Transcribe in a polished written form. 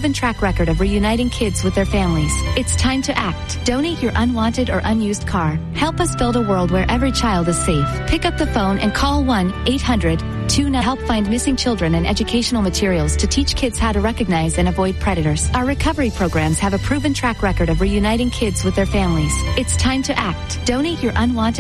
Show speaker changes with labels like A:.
A: proven track record of reuniting kids with their families. It's time to act. Donate your unwanted or unused car. Help us build a world where every child is safe. Pick up the phone and call 1-800-2 help find missing children and educational materials to teach kids how to recognize and avoid predators. Our recovery programs have a proven track record of reuniting kids with their families. It's time to act. Donate your unwanted